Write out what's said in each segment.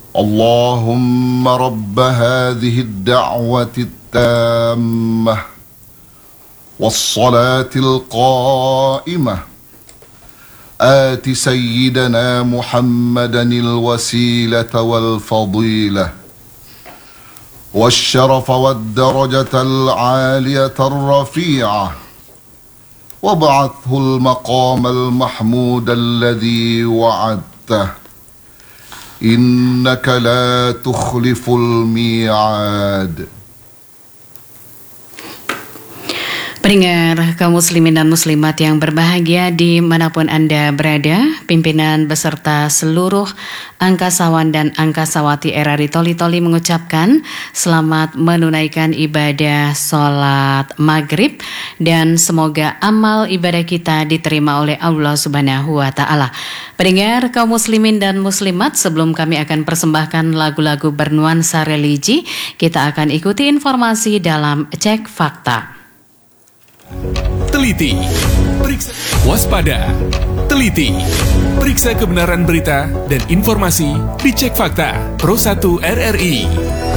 اللهم رب هذه الدعوة التامة والصلاة القائمة آت سيدنا محمدا الوسيلة والفضيلة والشرف والدرجة العالية الرفيعة وابعثه المقام المحمود الذي وعدته إنك لا تخلف الميعاد. Pendengar kaum muslimin dan muslimat yang berbahagia dimanapun Anda berada, pimpinan beserta seluruh angkasawan dan angkasawati RRI Toli-Toli mengucapkan selamat menunaikan ibadah sholat maghrib dan semoga amal ibadah kita diterima oleh Allah Subhanahu wa Ta'ala. Pendengar kaum muslimin dan muslimat, sebelum kami akan persembahkan lagu-lagu bernuansa religi, kita akan ikuti informasi dalam Cek Fakta. Teliti, periksa, waspada, teliti, periksa kebenaran berita dan informasi di Cek Fakta Pro 1 RRI.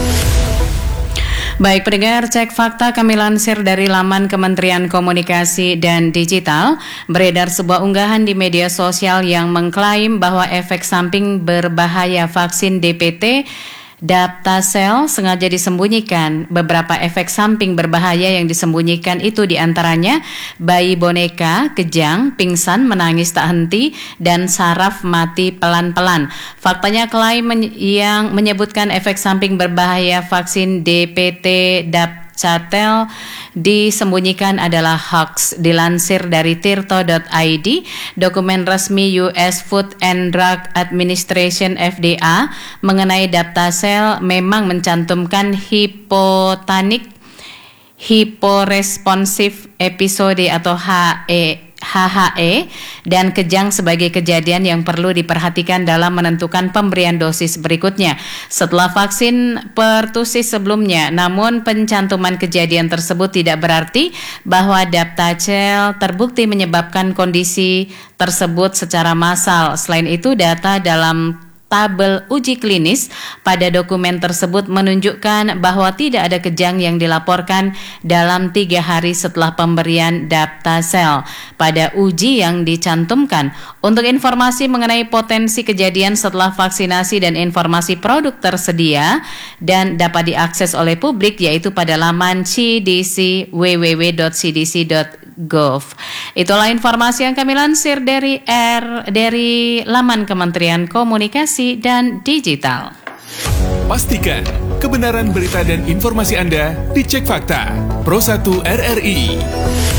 Baik pendengar, Cek Fakta kami lansir dari laman Kementerian Komunikasi dan Digital. Beredar sebuah unggahan di media sosial yang mengklaim bahwa efek samping berbahaya vaksin DPT Daptasel sengaja disembunyikan. Beberapa efek samping berbahaya yang disembunyikan itu diantaranya bayi boneka, kejang, pingsan, menangis tak henti, dan saraf mati pelan-pelan. Faktanya klaim yang menyebutkan efek samping berbahaya vaksin DPT Daptasel disembunyikan adalah hoax. Dilansir dari tirto.id, dokumen resmi US Food and Drug Administration FDA mengenai Daptasel memang mencantumkan hipotanik hyporesponsif episode atau HHE dan kejang sebagai kejadian yang perlu diperhatikan dalam menentukan pemberian dosis berikutnya setelah vaksin pertusis sebelumnya. Namun pencantuman kejadian tersebut tidak berarti bahwa Daptasel terbukti menyebabkan kondisi tersebut secara massal. Selain itu, data dalam tabel uji klinis pada dokumen tersebut menunjukkan bahwa tidak ada kejang yang dilaporkan dalam 3 hari setelah pemberian Daptasel pada uji yang dicantumkan. Untuk informasi mengenai potensi kejadian setelah vaksinasi dan informasi produk tersedia dan dapat diakses oleh publik yaitu pada laman CDC www.cdc.gov. Itulah informasi yang kami lansir dari laman Kementerian Komunikasi dan Digital. Pastikan kebenaran berita dan informasi Anda di Cek Fakta Pro 1 RRI.